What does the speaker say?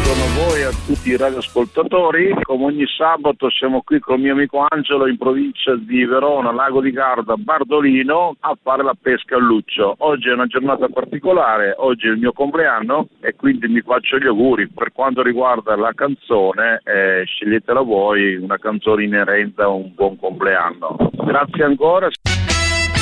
buongiorno a voi e a tutti i radioascoltatori. Come ogni sabato siamo qui con il mio amico Angelo in provincia di Verona, Lago di Garda, Bardolino, a fare la pesca al luccio. Oggi è una giornata particolare, oggi è il mio compleanno e quindi mi faccio gli auguri. Per quanto riguarda la canzone, sceglietela voi, una canzone inerente a un buon compleanno. Grazie ancora.